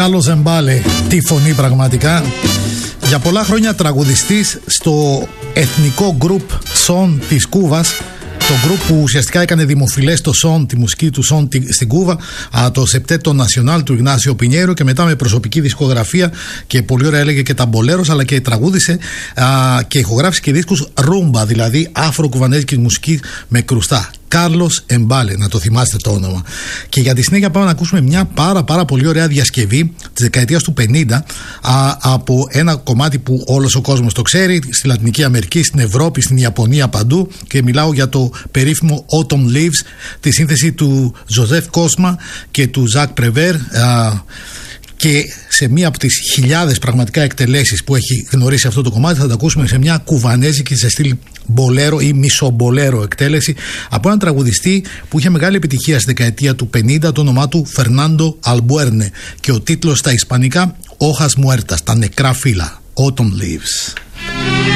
Κάρλος Εμπάλε, τι φωνή πραγματικά. Για πολλά χρόνια τραγουδιστής στο εθνικό γκρουπ Son της Κούβας, το γκρουπ που ουσιαστικά έκανε δημοφιλές το Son, τη μουσική του Son στην Κούβα, το Septeto Nacional του Ιγνάσιο Πινιέρο, και μετά με προσωπική δισκογραφία και πολύ ωραία έλεγε και τα μπολέρος, αλλά και τραγούδισε και ηχογράφησε και δίσκους ρούμπα, δηλαδή αφρο-κουβανέζικη μουσική με κρουστά. Κάρλος Εμπάλε, να το θυμάστε το όνομα. Και για τη συνέχεια πάμε να ακούσουμε μια πάρα πολύ ωραία διασκευή της δεκαετίας του 50 από ένα κομμάτι που όλος ο κόσμος το ξέρει, στη Λατινική Αμερική, στην Ευρώπη, στην Ιαπωνία, παντού, και μιλάω για το περίφημο Autumn Leaves, τη σύνθεση του Ζωζεφ Κόσμα και του Ζακ Πρεβέρ, και σε μία από τις χιλιάδες πραγματικά εκτελέσεις που έχει γνωρίσει αυτό το κομμάτι θα το ακούσουμε σε μια κουβανέζικη σε στυλ μπολέρο ή μισομπολέρο εκτέλεση από έναν τραγουδιστή που είχε μεγάλη επιτυχία στη δεκαετία του 50, το όνομά του Φερνάντο Αλμπουέρνε, και ο τίτλος στα ισπανικά Hojas Muertas, τα νεκρά φύλλα, Autumn Leaves.